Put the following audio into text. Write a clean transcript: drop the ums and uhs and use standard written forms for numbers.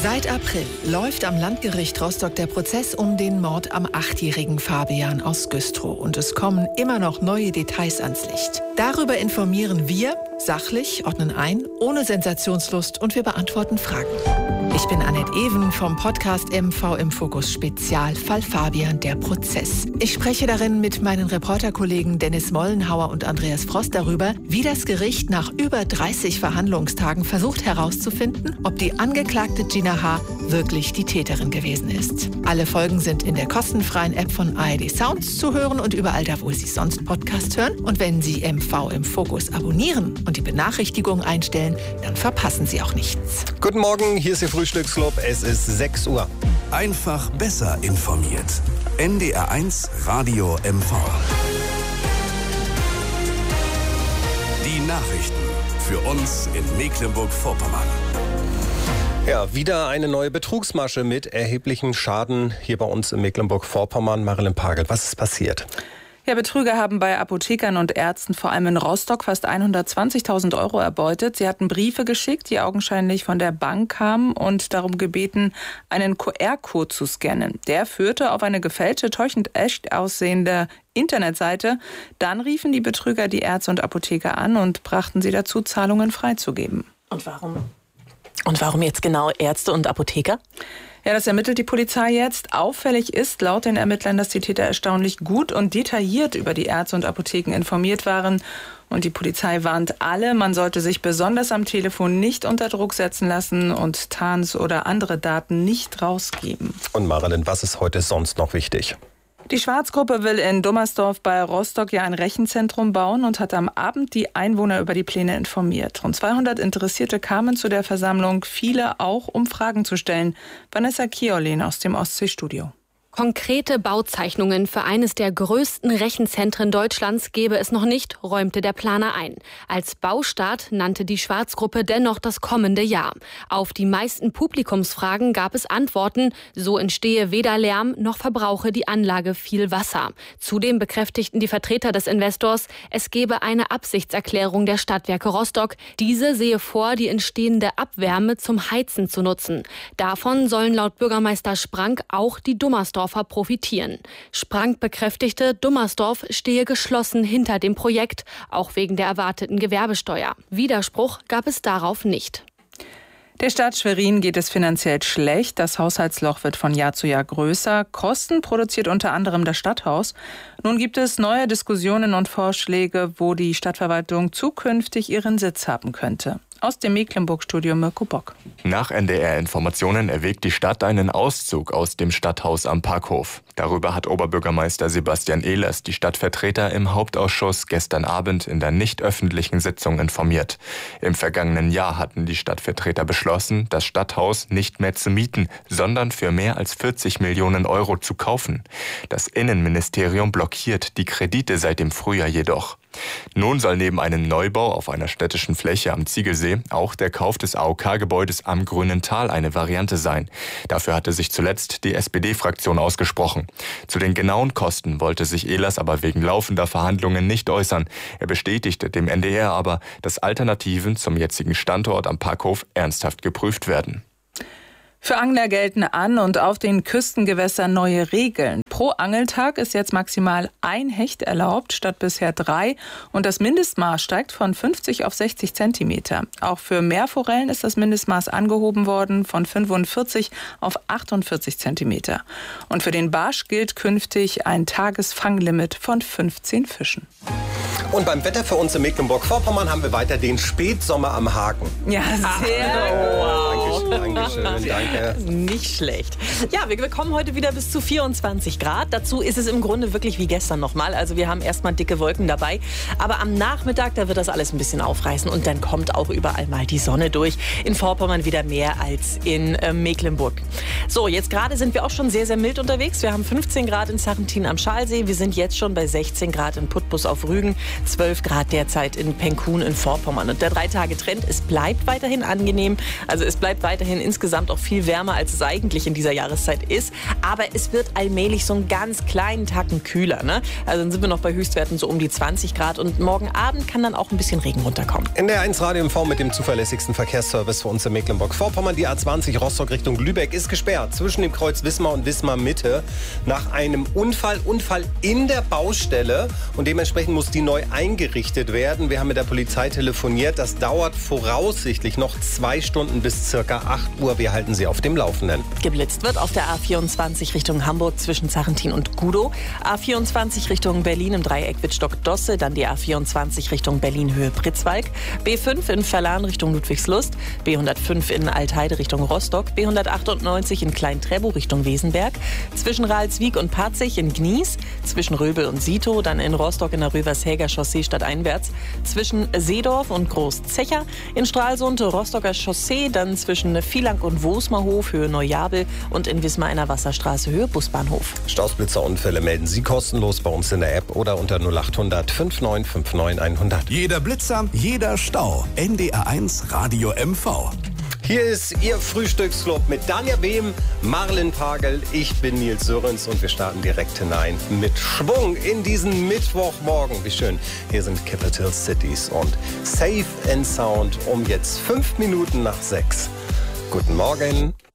Seit April läuft am Landgericht Rostock der Prozess um den Mord am 8-jährigen Fabian aus Güstrow. Und es kommen immer noch neue Details ans Licht. Darüber informieren wir sachlich, ordnen ein, ohne Sensationslust und wir beantworten Fragen. Ich bin Annette Even vom Podcast MV im Fokus Spezialfall Fabian, der Prozess. Ich spreche darin mit meinen Reporterkollegen Dennis Mollenhauer und Andreas Frost darüber, wie das Gericht nach über 30 Verhandlungstagen versucht herauszufinden, ob die Angeklagte Gina H. wirklich die Täterin gewesen ist. Alle Folgen sind in der kostenfreien App von ARD Sounds zu hören und überall da, wo Sie sonst Podcast hören. Und wenn Sie MV im Fokus abonnieren und die Benachrichtigungen einstellen, dann verpassen Sie auch nichts. Guten Morgen, hier ist Ihr Frühstücksclub. Es ist 6 Uhr. Einfach besser informiert. NDR1 Radio MV. Die Nachrichten für uns in Mecklenburg-Vorpommern. Ja, wieder eine neue Betrugsmasche mit erheblichem Schaden hier bei uns in Mecklenburg-Vorpommern. Marilyn Pagel, was ist passiert? Ja, Betrüger haben bei Apothekern und Ärzten vor allem in Rostock fast 120.000 Euro erbeutet. Sie hatten Briefe geschickt, die augenscheinlich von der Bank kamen und darum gebeten, einen QR-Code zu scannen. Der führte auf eine gefälschte, täuschend echt aussehende Internetseite. Dann riefen die Betrüger die Ärzte und Apotheker an und brachten sie dazu, Zahlungen freizugeben. Und warum jetzt genau Ärzte und Apotheker? Ja, das ermittelt die Polizei jetzt. Auffällig ist laut den Ermittlern, dass die Täter erstaunlich gut und detailliert über die Ärzte und Apotheken informiert waren. Und die Polizei warnt alle, man sollte sich besonders am Telefon nicht unter Druck setzen lassen und Tarns oder andere Daten nicht rausgeben. Und Marilyn, was ist heute sonst noch wichtig? Die Schwarz-Gruppe will in Dummersdorf bei Rostock ja ein Rechenzentrum bauen und hat am Abend die Einwohner über die Pläne informiert. Rund 200 Interessierte kamen zu der Versammlung, viele auch, um Fragen zu stellen. Vanessa Kiolin aus dem Ostseestudio. Konkrete Bauzeichnungen für eines der größten Rechenzentren Deutschlands gebe es noch nicht, räumte der Planer ein. Als Baustart nannte die Schwarz-Gruppe dennoch das kommende Jahr. Auf die meisten Publikumsfragen gab es Antworten, so entstehe weder Lärm noch verbrauche die Anlage viel Wasser. Zudem bekräftigten die Vertreter des Investors, es gebe eine Absichtserklärung der Stadtwerke Rostock. Diese sehe vor, die entstehende Abwärme zum Heizen zu nutzen. Davon sollen laut Bürgermeister Sprank auch die Dummersdorfer profitieren. Sprank bekräftigte, Dummersdorf stehe geschlossen hinter dem Projekt, auch wegen der erwarteten Gewerbesteuer. Widerspruch gab es darauf nicht. Der Stadt Schwerin geht es finanziell schlecht. Das Haushaltsloch wird von Jahr zu Jahr größer. Kosten produziert unter anderem das Stadthaus. Nun gibt es neue Diskussionen und Vorschläge, wo die Stadtverwaltung zukünftig ihren Sitz haben könnte. Aus dem Mecklenburg-Studio Mirko Bock. Nach NDR-Informationen erwägt die Stadt einen Auszug aus dem Stadthaus am Parkhof. Darüber hat Oberbürgermeister Sebastian Ehlers die Stadtvertreter im Hauptausschuss gestern Abend in der nicht öffentlichen Sitzung informiert. Im vergangenen Jahr hatten die Stadtvertreter beschlossen, das Stadthaus nicht mehr zu mieten, sondern für mehr als 40 Millionen Euro zu kaufen. Das Innenministerium blockiert die Kredite seit dem Frühjahr jedoch. Nun soll neben einem Neubau auf einer städtischen Fläche am Ziegelsee auch der Kauf des AOK-Gebäudes am Grünen Tal eine Variante sein. Dafür hatte sich zuletzt die SPD-Fraktion ausgesprochen. Zu den genauen Kosten wollte sich Ehlers aber wegen laufender Verhandlungen nicht äußern. Er bestätigte dem NDR aber, dass Alternativen zum jetzigen Standort am Parkhof ernsthaft geprüft werden. Für Angler gelten an und auf den Küstengewässern neue Regeln. Pro Angeltag ist jetzt maximal 1 Hecht erlaubt, statt bisher 3. Und das Mindestmaß steigt von 50 auf 60 Zentimeter. Auch für Meerforellen ist das Mindestmaß angehoben worden, von 45 auf 48 Zentimeter. Und für den Barsch gilt künftig ein Tagesfanglimit von 15 Fischen. Und beim Wetter für uns in Mecklenburg-Vorpommern haben wir weiter den Spätsommer am Haken. Ja, sehr Dankeschön, danke. Nicht schlecht. Ja, wir bekommen heute wieder bis zu 24 Grad. Dazu ist es im Grunde wirklich wie gestern nochmal. Also wir haben erstmal dicke Wolken dabei. Aber am Nachmittag, da wird das alles ein bisschen aufreißen. Und dann kommt auch überall mal die Sonne durch. In Vorpommern wieder mehr als in Mecklenburg. So, jetzt gerade sind wir auch schon sehr, sehr mild unterwegs. Wir haben 15 Grad in Sarrentin am Schalsee. Wir sind jetzt schon bei 16 Grad in Putbus auf Rügen. 12 Grad derzeit in Penkun in Vorpommern. Und der 3-Tage-Trend, es bleibt weiterhin angenehm. Also es bleibt weiterhin weiterhin insgesamt auch viel wärmer, als es eigentlich in dieser Jahreszeit ist. Aber es wird allmählich so einen ganz kleinen Tacken kühler. Ne? Also dann sind wir noch bei Höchstwerten so um die 20 Grad. Und morgen Abend kann dann auch ein bisschen Regen runterkommen. NDR 1 Radio MV mit dem zuverlässigsten Verkehrsservice für uns in Mecklenburg-Vorpommern. Die A20 Rostock Richtung Lübeck ist gesperrt zwischen dem Kreuz Wismar und Wismar Mitte nach einem Unfall in der Baustelle. Und dementsprechend muss die neu eingerichtet werden. Wir haben mit der Polizei telefoniert. Das dauert voraussichtlich noch 2 Stunden bis circa 8 Uhr. Wir halten Sie auf dem Laufenden. Geblitzt wird auf der A24 Richtung Hamburg zwischen Zarrentin und Gudow. A24 Richtung Berlin im Dreieck Wittstock-Dosse. Dann die A24 Richtung Berlin-Höhe Pritzwalk. B5 in Verlan Richtung Ludwigslust. B105 in Altheide Richtung Rostock. B198 in Klein-Trebow Richtung Wesenberg. Zwischen Ralswiek und Patzig in Gnies. Zwischen Röbel und Sito. Dann in Rostock in der Rövershäger Chaussee stadteinwärts. Zwischen Seedorf und Großzecher. In Stralsund Rostocker Chaussee. Dann zwischen Vielank und Wosmerhof Höhe Neujabel. Und in Wismar in der Wasserstraße Höhe Busbahnhof. Stausblitzerunfälle melden Sie kostenlos bei uns in der App oder unter 0800 5959 100. Jeder Blitzer, jeder Stau. NDR 1 Radio MV. Hier ist Ihr Frühstücksclub mit Danja Behm, Marlen Pagel, ich bin Nils Sörens und wir starten direkt hinein mit Schwung in diesen Mittwochmorgen. Wie schön. Hier sind Capital Cities und Safe and Sound um jetzt 5 Minuten nach 6. Guten Morgen.